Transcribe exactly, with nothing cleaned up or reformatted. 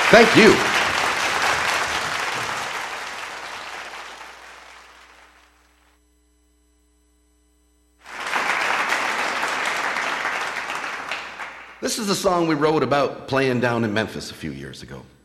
Thank you. This is a song we wrote about playing down in Memphis a few years ago.